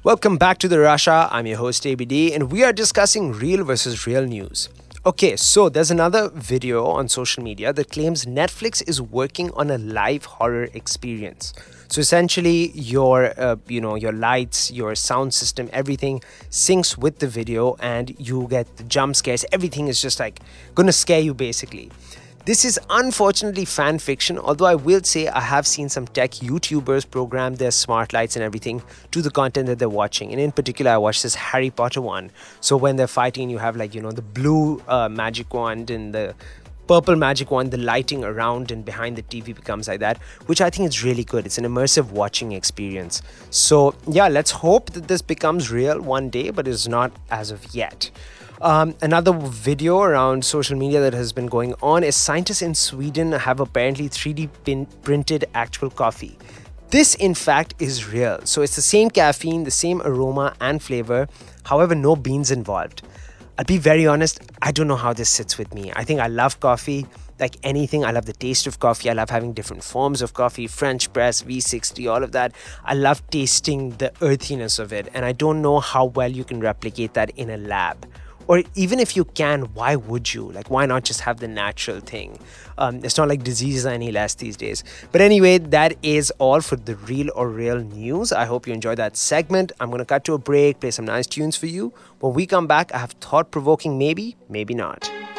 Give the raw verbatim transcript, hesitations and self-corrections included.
Welcome back to the Russia. I'm your host A B D, and we are discussing real versus real news. Okay, so there's another video on social media that claims Netflix is working on a live horror experience. So essentially, your uh, you know your lights, your sound system, everything syncs with the video, and you get the jump scares. Everything is just like gonna scare you basically. This is unfortunately fan fiction, although I will say I have seen some tech YouTubers program their smart lights and everything to the content that they're watching. And in particular, I watched this Harry Potter one. So when they're fighting, you have like, you know, the blue uh, magic wand and the purple magic wand, the lighting around and behind the T V becomes like that, which I think is really good. It's an immersive watching experience. So yeah, let's hope that this becomes real one day, but it's not as of yet. Um, another video around social media that has been going on is scientists in Sweden have apparently three D pin- printed actual coffee. This, in fact, is real. So it's the same caffeine, the same aroma and flavor, however, no beans involved. I'll be very honest, I don't know how this sits with me. I think I love coffee. Like anything, I love the taste of coffee. I love having different forms of coffee, French press, V sixty, all of that. I love tasting the earthiness of it. And I don't know how well you can replicate that in a lab. Or even if you can, why would you? Like, why not just have the natural thing? Um, it's not like diseases are any less these days. But anyway, that is all for the real or real news. I hope you enjoyed that segment. I'm going to cut to a break, play some nice tunes for you. When we come back, I have thought-provoking maybe, maybe not.